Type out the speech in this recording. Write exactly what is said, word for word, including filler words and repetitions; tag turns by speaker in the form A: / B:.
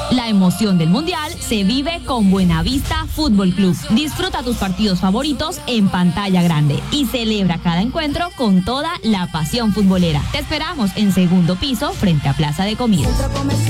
A: La emoción del Mundial se vive con Buenavista Fútbol Club. Disfruta tus partidos favoritos en pantalla grande y celebra cada encuentro con toda la pasión futbolera. Te esperamos en segundo piso frente a Plaza de Comida.